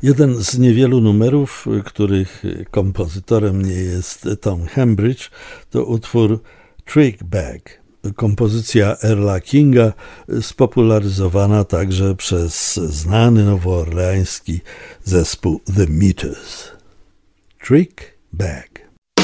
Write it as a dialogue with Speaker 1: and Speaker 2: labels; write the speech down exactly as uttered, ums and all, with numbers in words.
Speaker 1: Jeden z niewielu numerów, których kompozytorem nie jest Tom Hambridge, to utwór Trick Bag. Kompozycja Earla Kinga, spopularyzowana także przez znany nowoorleański zespół The Meters. Trick Bag.